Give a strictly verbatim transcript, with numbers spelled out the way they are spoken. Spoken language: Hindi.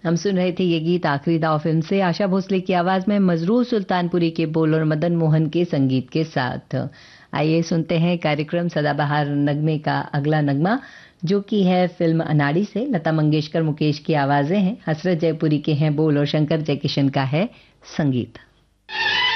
हम सुन रहे थे ये गीत आखिरी दाव फिल्म से, आशा भोसले की आवाज में मजरूर सुल्तानपुरी के बोल और मदन मोहन के संगीत के साथ। आइए सुनते हैं कार्यक्रम सदाबहार नगमे का अगला नगमा, जो कि है फिल्म अनाड़ी से। लता मंगेशकर, मुकेश की आवाजें हैं, हसरत जयपुरी के हैं बोल और शंकर जयकिशन का है संगीत।